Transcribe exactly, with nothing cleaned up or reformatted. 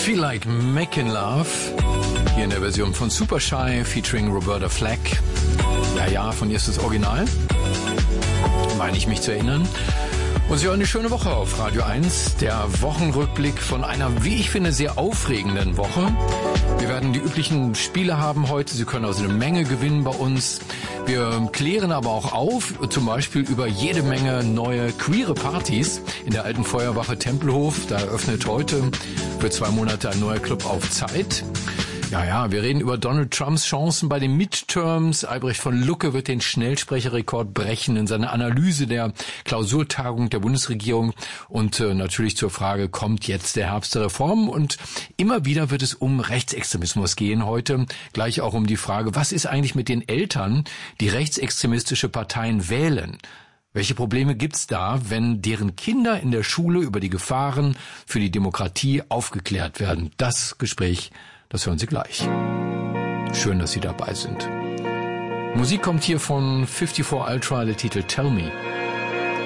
Feel Like Making Love, hier in der Version von Supershy featuring Roberta Flack. Ja, ja, von ihr ist das Original, meine ich mich zu erinnern. Und Sie hören eine schöne Woche auf Radio eins, der Wochenrückblick von einer, wie ich finde, sehr aufregenden Woche. Wir werden die üblichen Spiele haben heute, Sie können also eine Menge gewinnen bei uns. Wir klären aber auch auf, zum Beispiel über jede Menge neue queere Partys in der alten Feuerwache Tempelhof. Da eröffnet heute für zwei Monate ein neuer Club auf Zeit. Ja, ja, wir reden über Donald Trumps Chancen bei den Midterms. Albrecht von Lucke wird den Schnellsprecherrekord brechen in seiner Analyse der Klausurtagung der Bundesregierung. Und äh, natürlich zur Frage, kommt jetzt der Herbst der Reformen? Und immer wieder wird es um Rechtsextremismus gehen heute. Gleich auch um die Frage, was ist eigentlich mit den Eltern, die rechtsextremistische Parteien wählen? Welche Probleme gibt's da, wenn deren Kinder in der Schule über die Gefahren für die Demokratie aufgeklärt werden? Das Gespräch, das hören Sie gleich. Schön, dass Sie dabei sind. Musik kommt hier von fifty-four Ultra, der Titel Tell Me.